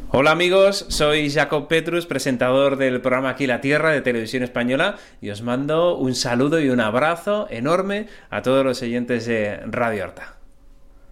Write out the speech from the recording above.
Hola amigos, soy Jacob Petrus, presentador del programa Aquí la Tierra de Televisión Española, y os mando un saludo y un abrazo enorme a todos los oyentes de Radio Horta.